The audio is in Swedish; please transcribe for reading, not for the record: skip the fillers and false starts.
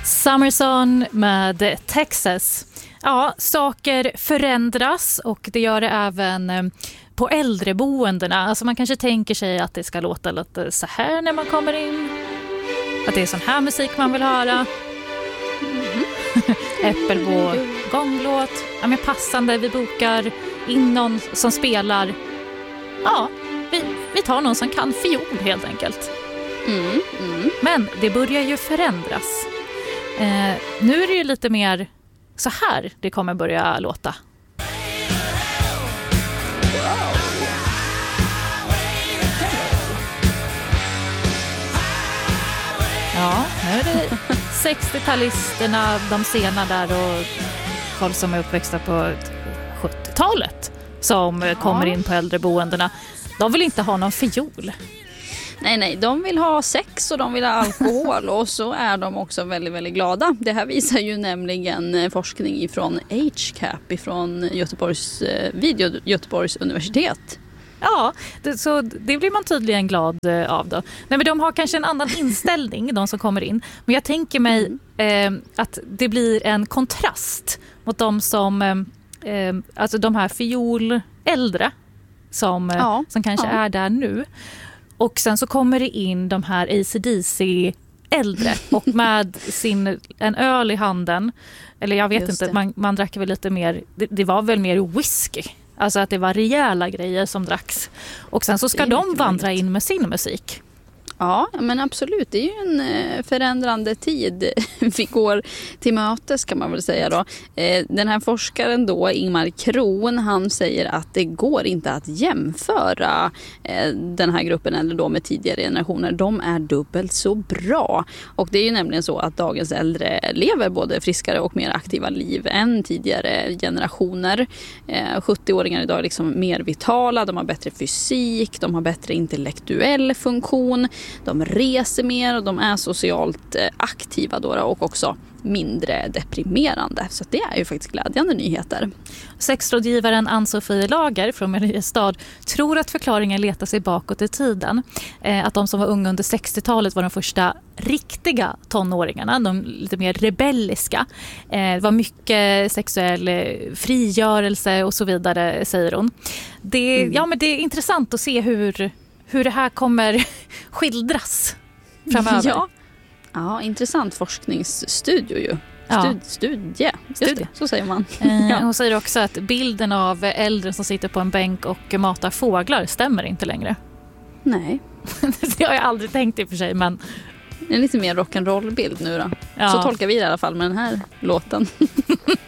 Summerson med Texas. Ja, saker förändras och det gör det även på äldreboendena. Alltså man kanske tänker sig att det ska låta lite så här när man kommer in. Att det är sån här musik man vill höra. Äppelbo, gånglåt. Ja, men passande, vi bokar in någon som spelar. Ja, vi tar någon som kan fiol helt enkelt. Men det börjar ju förändras. Nu är det ju lite mer så här det kommer börja låta. Ja, nu är det 60-talisterna, de sena där och folk som är uppväxta på 70-talet som kommer in på äldreboendena. De vill inte ha någon fiol. Nej, de vill ha sex och de vill ha alkohol och så är de också väldigt, väldigt glada. Det här visar ju nämligen forskning från HCAP från Göteborgs universitet. Ja, så det blir man tydligen glad av då. Nej, men de har kanske en annan inställning, de som kommer in. Men jag tänker mig att det blir en kontrast mot de som, alltså de här fioläldre som kanske är där nu. Och sen så kommer det in de här AC/DC äldre och med en öl i handen. Eller jag vet inte, man drack väl lite mer, det var väl mer whisky. Alltså att det var rejäla grejer som dracks. Och sen så ska de vandra in med sin musik. Ja, men absolut. Det är ju en förändrande tid vi går till mötes kan man väl säga då. Den här forskaren då, Ingmar Kron, han säger att det går inte att jämföra den här gruppen eller då med tidigare generationer. De är dubbelt så bra. Och det är ju nämligen så att dagens äldre lever både friskare och mer aktiva liv än tidigare generationer. 70-åringar idag är liksom mer vitala, de har bättre fysik, de har bättre intellektuell funktion. De reser mer och de är socialt aktiva då och också mindre deprimerande. Så det är ju faktiskt glädjande nyheter. Sexrådgivaren Ann-Sofie Lager från Mariestad tror att förklaringen letar sig bakåt i tiden. Att de som var unga under 60-talet var de första riktiga tonåringarna, de lite mer rebelliska. Det var mycket sexuell frigörelse och så vidare, säger hon. Men det är intressant att se hur det här kommer skildras framöver. Ja, intressant forskningsstudio ju. Studie. Så säger man. Hon säger också att bilden av äldre som sitter på en bänk och matar fåglar stämmer inte längre. Nej. Det har jag aldrig tänkt i och för sig, men det är lite mer rock'n'roll-bild nu då. Ja. Så tolkar vi det i alla fall med den här låten.